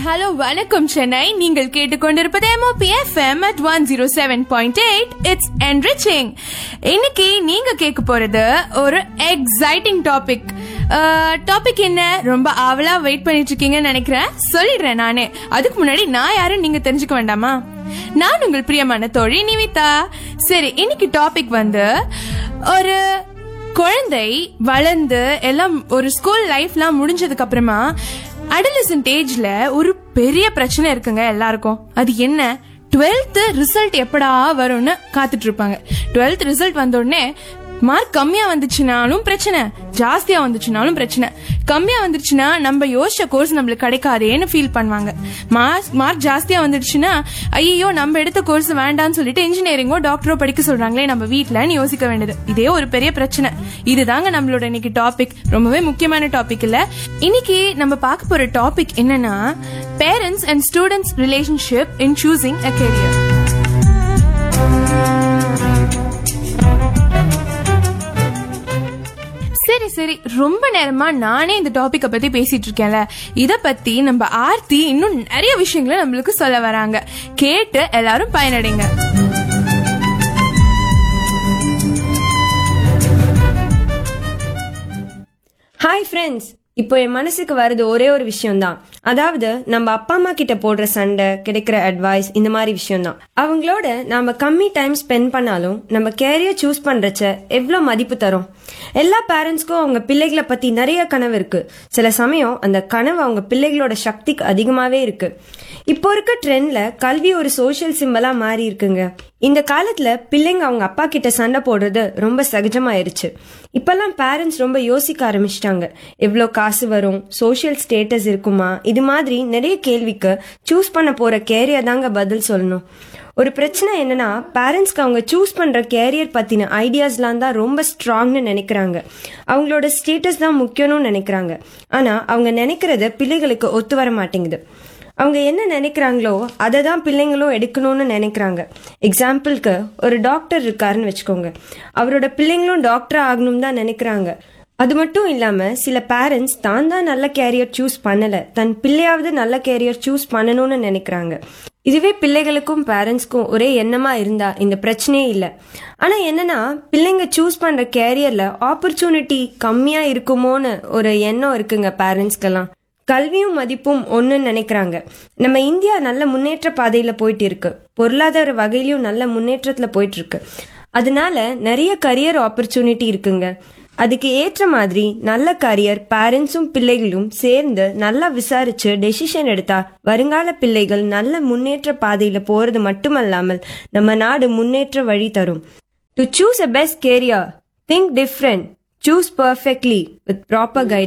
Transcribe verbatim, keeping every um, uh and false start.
Hello வணக்கம் சென்னை. நீங்கள் கேட்டுக்கொண்டிருப்பது M O P F M at one oh seven point eight. It's enriching. இன்னைக்கு நீங்க கேட்க போறது ஒரு எக்ஸைட்டிங் டாபிக். டாபிக் என்ன, ரொம்ப ஆவலா வெயிட் பண்ணிட்டு இருக்கீங்கன்னு நினைக்கிறேன். சொல்லிடுறேன் நானே. அதுக்கு முன்னாடி நான் யாரும் நீங்க தெரிஞ்சுக்க வேண்டாமா? நான் உங்கள் பிரியமான தோழி நிவிதா. சரி, இன்னைக்கு டாபிக் வந்து ஒரு குழந்தை வளர்ந்து எல்லாம் ஒரு ஸ்கூல் லைஃப்லாம் முடிஞ்சதுக்கு அப்புறமா அடலசன்ட் ஏஜ்ல ஒரு பெரிய பிரச்சனை இருக்குங்க எல்லாருக்கும். அது என்ன? டுவெல்த் ரிசல்ட் எப்படா வரும்னு காத்துட்டு இருப்பாங்க. டுவெல்த் ரிசல்ட் வந்த உடனே மார்க் கம்மியா வந்துச்சுனாலும் பிரச்சனை, ஜாஸ்தியா வந்துச்சுனாலும் பிரச்சனை. கம்மியா வந்துருச்சுன்னா நம்ம யோசிச்ச கோர்ஸ் நம்மளுக்கு கிடைக்காதேன்னு ஃபீல் பண்ணுவாங்க. மார்க் ஜாஸ்தியா வந்துடுச்சுன்னா ஐயோ நம்ம எடுத்த கோர்ஸ் வேண்டான்னு சொல்லிட்டு இன்ஜினியரிங்கோ டாக்டரோ படிக்க சொல்றாங்களே நம்ம வீட்டுலன்னு யோசிக்க வேண்டியது. இதே ஒரு பெரிய பிரச்சனை. இதுதாங்க நம்மளோட இன்னைக்கு டாபிக். ரொம்பவே முக்கியமான டாபிக் இல்ல. இன்னைக்கு நம்ம பார்க்க போற டாபிக் என்னன்னா, parents and students relationship in choosing a career. சரி சரி ரொம்ப நேரமா நானே இந்த டாபிக்க பத்தி பேசிட்டு இருக்கேன்ல, இத பத்தி நம்ம ஆர்த்தி இன்னும் நிறைய விஷயங்களை நம்மளுக்கு சொல்ல வராங்க. கேட்டு எல்லாரும் பயனடைங்க. ஹாய் ஃப்ரெண்ட்ஸ், இப்போ என் மனசுக்கு வருது ஒரே ஒரு விஷயம்தான். அதாவது நம்ம அப்பா அம்மா கிட்ட போடுற சண்டை, கிடைக்கிற அட்வைஸ், இந்த மாதிரி விஷயம்தான். அவங்களோட நாம கம்மி டைம் ஸ்பெண்ட் பண்ணாலும் நம்ம கேரியர் சூஸ் பண்றச்ச எவ்வளோ மதிப்பு தரும். எல்லா பேரண்ட்ஸ்க்கும் அவங்க பிள்ளைகளை பத்தி நிறைய கனவு இருக்கு. சில சமயம் அந்த கனவு அவங்க பிள்ளைகளோட சக்திக்கு அதிகமாவே இருக்கு. இப்போ இருக்க ட்ரெண்ட்ல கல்வி ஒரு சோஷியல் சிம்பலா மாறி இருக்குங்க. இந்த காலத்துல பிள்ளைங்க அவங்க அப்பா கிட்ட சண்டை போடுறது ரொம்ப சகஜமாயிருச்சு. இப்பெல்லாம் பேரண்ட்ஸ் ரொம்ப யோசிக்க ஆரம்பிச்சிட்டாங்க. எவ்வளோ காசு வரும், சோஷியல் ஸ்டேட்டஸ் இருக்குமா, இது மாதிரி நிறைய கேள்விக்கு சூஸ் பண்ண போற கேரியர் தாங்க பதில் சொல்லணும். ஒரு பிரச்சனை என்னன்னா, பேரண்ட்ஸ்க்கு அவங்க சூஸ் பண்ற கேரியர் பத்தின ஐடியாஸ்லாம் தான் ரொம்ப ஸ்ட்ராங்னு நினைக்கிறாங்க. அவங்களோட ஸ்டேட்டஸ் தான் முக்கியம்னு நினைக்கிறாங்க. ஆனா அவங்க நினைக்கிறது பிள்ளைகளுக்கு ஒத்து வர மாட்டேங்குது. அவங்க என்ன நினைக்கிறாங்களோ அதை தான் பிள்ளைங்களும் எடுக்கணும்னு நினைக்கிறாங்க. எக்ஸாம்பிளுக்கு ஒரு டாக்டர் இருக்காருன்னு வச்சுக்கோங்க. அவரோட பிள்ளைங்களும் டாக்டர் ஆகணும் தான் நினைக்கிறாங்க. அது மட்டும் இல்லாம சில பேரண்ட்ஸ் தான் தான் நல்ல கேரியர் சூஸ் பண்ணல, தன் பிள்ளையாவது நல்ல கேரியர் சூஸ் பண்ணணும்னு நினைக்கிறாங்க. இதுவே பிள்ளைகளுக்கும் பேரண்ட்ஸ்க்கும் ஒரே எண்ணமா இருந்தா இந்த பிரச்சனையே இல்லை. ஆனா என்னன்னா, பிள்ளைங்க சூஸ் பண்ற கேரியர்ல ஆப்பர்ச்சுனிட்டி கம்மியா இருக்குமோன்னு ஒரு எண்ணம் இருக்குங்க பேரண்ட்ஸ்க்கெல்லாம். கல்வியும் மதிப்பும் ஒன்னுன்னு நினைக்கிறாங்க. நம்ம இந்தியா நல்ல முன்னேற்ற பாதையில போயிட்டு இருக்கு. பொருளாதார வகையிலும் நல்ல முன்னேற்றத்துல போயிட்டு இருக்கு. அதனால நிறைய கரியர் ஆப்பர்ச்சுனிட்டி இருக்குங்க. அதுக்கு ஏற்ற மாதிரி நல்ல கரியர் பேரண்ட்ஸும் பிள்ளைகளும் சேர்ந்து நல்லா விசாரிச்சு டெசிஷன் எடுத்தா வருங்கால பிள்ளைகள் நல்ல முன்னேற்ற பாதையில போறது மட்டுமல்லாமல் நம்ம நாடு முன்னேற்ற வழி தரும். To choose a best carrier, think different, choose perfectly with proper guidance.